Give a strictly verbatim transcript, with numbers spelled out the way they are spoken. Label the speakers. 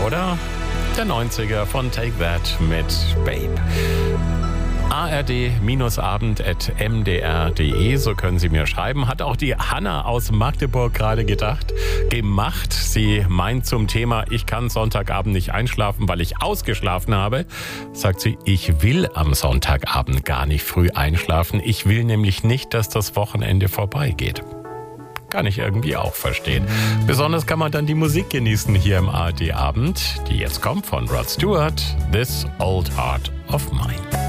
Speaker 1: oder? Der neunziger von Take That mit Babe. A R D-abend at m d r punkt d e, so können Sie mir schreiben. Hat auch die Hanna aus Magdeburg gerade gedacht, gemacht. Sie meint zum Thema, ich kann Sonntagabend nicht einschlafen, weil ich ausgeschlafen habe. Sagt sie, ich will am Sonntagabend gar nicht früh einschlafen. Ich will nämlich nicht, dass das Wochenende vorbeigeht. Kann ich irgendwie auch verstehen. Besonders kann man dann die Musik genießen hier im A R D-Abend, die jetzt kommt von Rod Stewart, This Old Heart of Mine.